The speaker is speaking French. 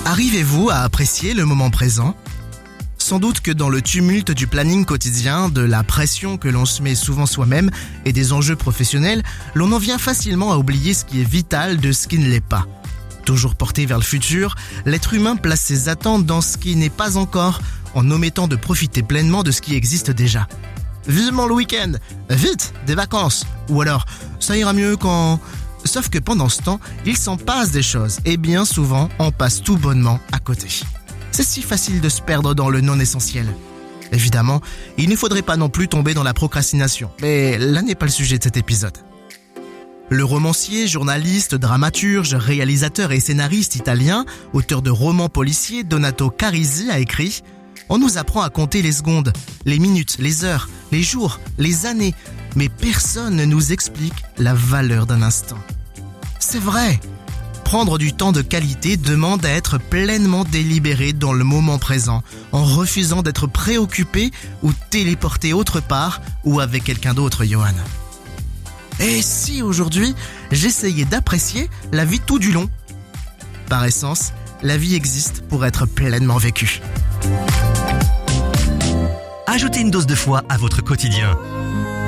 Arrivez-vous à apprécier le moment présent ? Sans doute que dans le tumulte du planning quotidien, de la pression que l'on se met souvent soi-même et des enjeux professionnels, l'on en vient facilement à oublier ce qui est vital de ce qui ne l'est pas. Toujours porté vers le futur, l'être humain place ses attentes dans ce qui n'est pas encore, en omettant de profiter pleinement de ce qui existe déjà. Vivement le week-end, vite, des vacances, ou alors ça ira mieux quand... Sauf que pendant ce temps, il s'en passe des choses et bien souvent, on passe tout bonnement à côté. C'est si facile de se perdre dans le non-essentiel. Évidemment, il ne faudrait pas non plus tomber dans la procrastination, mais là n'est pas le sujet de cet épisode. Le romancier, journaliste, dramaturge, réalisateur et scénariste italien, auteur de romans policiers, Donato Carisi a écrit « On nous apprend à compter les secondes, les minutes, les heures, les jours, les années, mais personne ne nous explique la valeur d'un instant. » C'est vrai. Prendre du temps de qualité demande à être pleinement délibéré dans le moment présent, en refusant d'être préoccupé ou téléporté autre part ou avec quelqu'un d'autre, Johan. Et si aujourd'hui, j'essayais d'apprécier la vie tout du long ? Par essence, la vie existe pour être pleinement vécue. Ajoutez une dose de foi à votre quotidien.